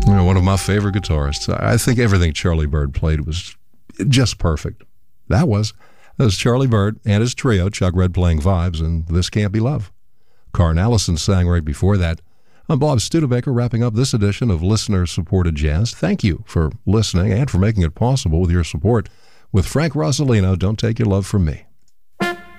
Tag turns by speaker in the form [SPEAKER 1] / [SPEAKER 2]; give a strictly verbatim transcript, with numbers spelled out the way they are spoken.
[SPEAKER 1] You know, one of my favorite guitarists. I think everything Charlie Byrd played was just perfect. That was. That was Charlie Byrd and his trio, Chuck Red playing vibes, and This Can't Be Love. Carn Allison sang right before that. I'm Bob Studebaker, wrapping up this edition of Listener-Supported Jazz. Thank you for listening and for making it possible with your support. With Frank Rosalino, Don't Take Your Love From Me.